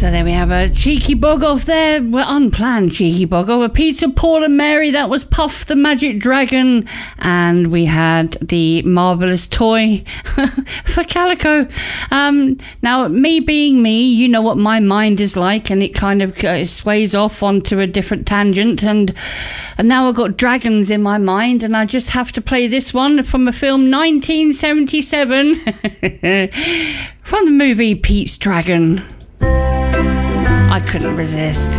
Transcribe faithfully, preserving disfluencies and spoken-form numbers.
So there we have a cheeky bog off there. Well, unplanned cheeky bog off. A Peter, Paul and Mary. That was Puff the Magic Dragon. And we had the Marvellous Toy for Calico. Um, now, me being me, you know what my mind is like. And it kind of uh, sways off onto a different tangent. And, and now I've got dragons in my mind. And I just have to play this one from a film nineteen seventy-seven. From the movie Pete's Dragon. I couldn't resist.